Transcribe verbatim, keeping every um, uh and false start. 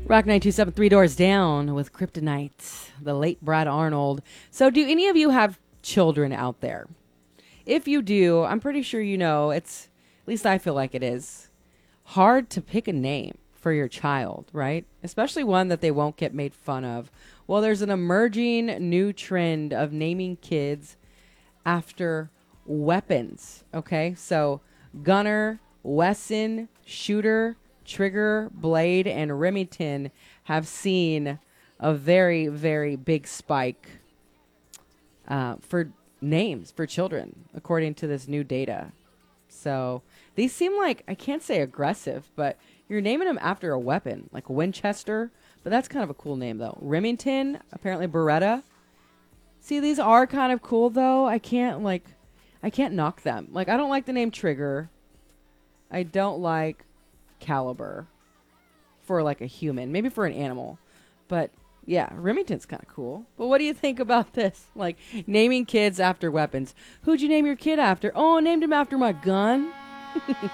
Rock nine two seven, Three Doors Down with Kryptonite, the late Brad Arnold. So, do any of you have children out there? If you do, I'm pretty sure you know it's, at least I feel like it is, hard to pick a name for your child, right? Especially one that they won't get made fun of. Well, there's an emerging new trend of naming kids after weapons, okay? So, Gunner, Wesson, Shooter, Trigger, Blade, and Remington have seen a very, very big spike uh, for names for children, according to this new data. So these seem like, I can't say aggressive, but you're naming them after a weapon, like Winchester. But that's kind of a cool name, though. Remington, apparently Beretta. See, these are kind of cool, though. I can't, like, I can't knock them. Like, I don't like the name Trigger. I don't like Caliber for, like, a human. Maybe for an animal. But, yeah, Remington's kind of cool. But what do you think about this? Like, naming kids after weapons. Who'd you name your kid after? Oh, I named him after my gun.